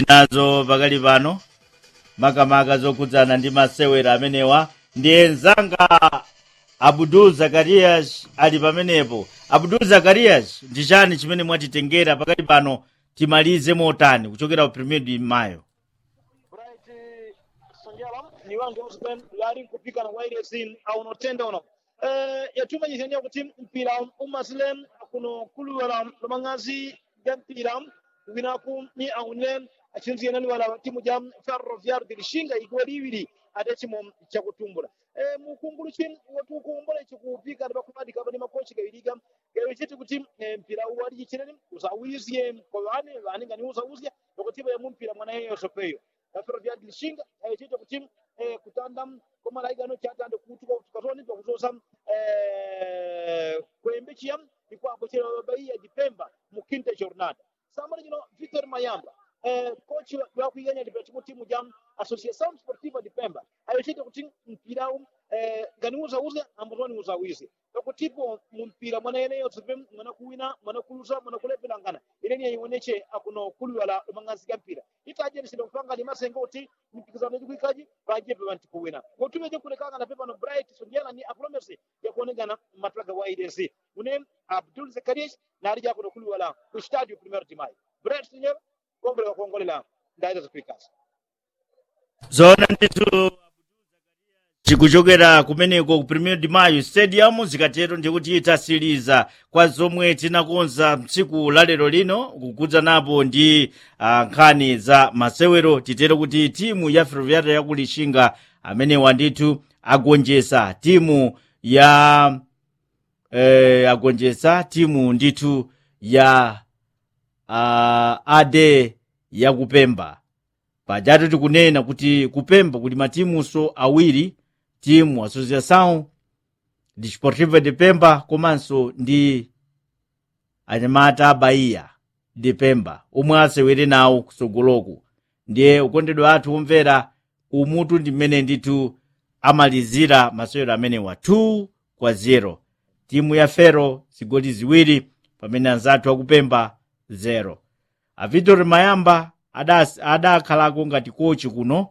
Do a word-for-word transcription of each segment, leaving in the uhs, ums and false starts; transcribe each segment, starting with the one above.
nazo pakali pano makamaka zokhudzana ndi masewera amenewa ndi enzanga Abdul Zakarias ali pamenepo. Abdul Zakarias ndi chani chimene mwatitengera pakali pano timalize motani kuchokera ku Premier de Mayo? Right, Sonjala ni wangu usben lari kupika na waire sin au no tenda ono. Eh yatuma yisenya kuti mpira umaslen kuno kulwala lomangazi yampira winaku ni aunlen achinziyana ni wala timu jam Ferroviario de Lishinga igwaliwili atachimo cha kutumbula. Eh mukungulu chin watu kumbole chikupika na bakumadi kaba ni makochi gawiliga gawechete kuti mpira uwali chinene usawizie kwa wani wani ngani usawuzia lokutiba ya mpira mwana yeyo sopeyo. Ferroviario de Lishinga ayechete kuti eh kutanda kwa malaiga no chatanda kutuka tukatoni kwa kuzosa eh kwembe chiam ikwa bochera Bahia de Pemba mukinta jornada. Samara jino Victor Mayamba eh coach wa kuiganya de timu jam Associação Sportiva de Pemba ayechete kuti mpira eh ganuza uze ambozoni uzawizi lokutipo mpira mwana yeneyo tsipem mwana kuwina mwana kuluza mwana kulepela ngana ile ni ioneche akuno kulwala mangazi mpira itaje nisilo kupanga ni masengo uti mpikizano ndi kuikaji baje pe bantu kuwina kotume je kulekanga na pepa no Bright Sonjala ni apromise ya kuonekana matlaga wa I D C une Abdul Zakarias na alija kuno kulwala ku stadio Premier de Mayo Bright Sonjala kongole wa kongolela ndaita speakers zona nditu chikuchokera kumeneko ku Premier de Mayo Stadium zikatero ndikuti itasiliza kwa zomwe tinakonza tsiku la lero lino kukudza napo ndi uh, nkhani za masewero. Titero kuti timu ya Ferroviario ya Kulishinga amene wanditu agonjesa timu ya eh, agonjesa timu nditu ya uh, ade ya Kupemba. Pajatu tikunena kuti Kupemba kuli matimuso awiri, timu Associação Desportiva de Pemba komanso ndi anyamata Bahia de Pemba omwe asewere nawo kusogoloku. Ndiye ukondedwa athu omvera umutu ndi mmene nditu amalizira masewero amene wa two kwa zero. Timu ya Ferro zigoli ziwiri pamene anzathu akupemba zero. A Victor Mayamba adakhalako ngati kochi kuno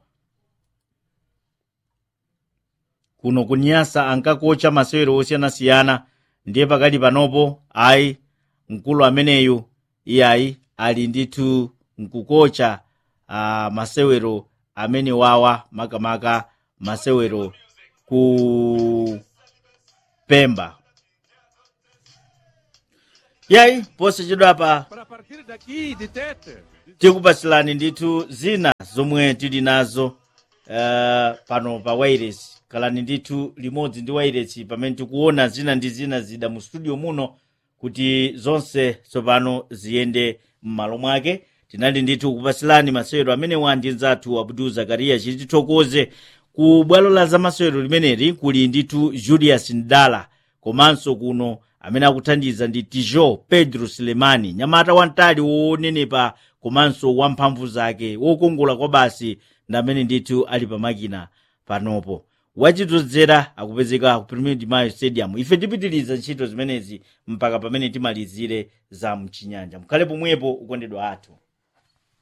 kuno kunyasa ankakocha masewero osiyanasiyana. Ndiye pakali panopo ayi mkulu ameneyu iyayi ali ndithu nkukocha uh, masewero amene wawa makamaka masewero ku Pemba. Yayi pose chidwapa tikupasilani ndithu zina zomwe tili nazo uh, pano pa wireless. Kalani ndithu limodzi ndi wireless pamene tikuona zina ndi zina zida mu studio muno kuti zonse tsopano ziyende m'malo mwake. Tinali ndithu kupasilani masewero amene wandi nzathu Abdul Zakarias chitithokoze ku bwalo la za masewero limeneli kuli ndithu Julius Ndala komanso kuno amene akuthandiza ndi Tijo Pedro Sulemani nyamata wantali wonenepa komanso wamphamvu zake wokongola kwa basi ndamene ndithu ali pamakina panopo. Wachidzodzera akupezeka ku Premier de Mayo Stadium. Ife tipitiliza ntchito zimenezi mpaka pamene timalizire za mchinyanja. Mukhale pomwepo ukondedwa athu.